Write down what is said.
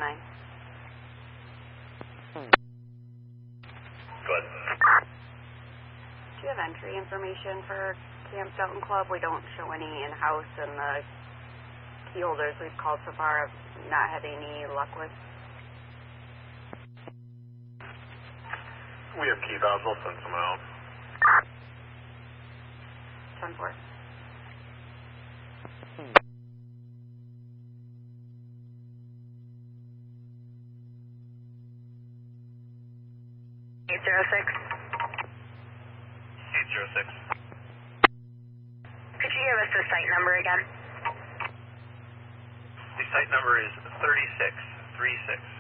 9. Go ahead. Do you have entry information for Camp Stoughton Club? We don't show any in-house, and the key holders we've called so far have not had any luck with. We have key fobs. I'll send someone out. 10-4. Could you give us the site number again? The site number is 3636.